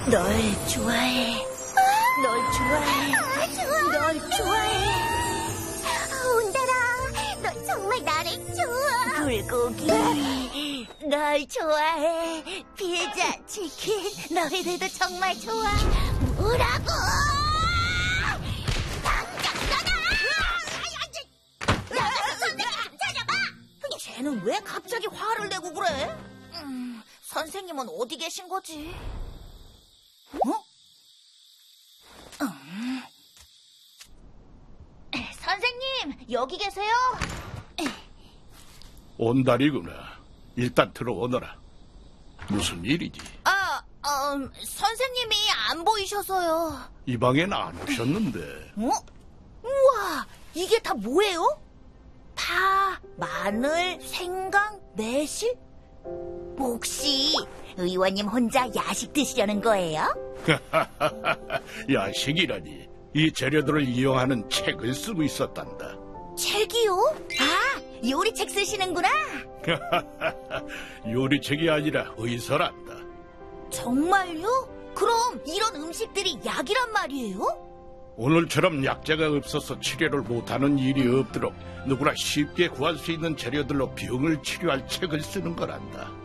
널 좋아해. 널 좋아해. 널 좋아해. 온달아, 너 정말 나를 좋아. 불고기. 널 좋아해. 피자, 치킨. 너희들도 정말 좋아. 뭐라고? 당장 떠나! 선생님, 찾아봐! 쟤는 왜 갑자기 화를 내고 그래? 선생님은 어디 계신 거지? 선생님, 여기 계세요? 온달이구나. 일단 들어오너라. 무슨 일이지? 선생님이 안 보이셔서요. 이 방엔 안 오셨는데. 우와, 이게 다 뭐예요? 파, 마늘, 생강, 매실? 혹시 의원님 혼자 야식 드시려는 거예요? 야식이라니. 이 재료들을 이용하는 책을 쓰고 있었단다. 책이요? 아, 요리책 쓰시는구나. 요리책이 아니라 의서란다. 정말요? 그럼 이런 음식들이 약이란 말이에요? 오늘처럼 약재가 없어서 치료를 못하는 일이 없도록 누구나 쉽게 구할 수 있는 재료들로 병을 치료할 책을 쓰는 거란다.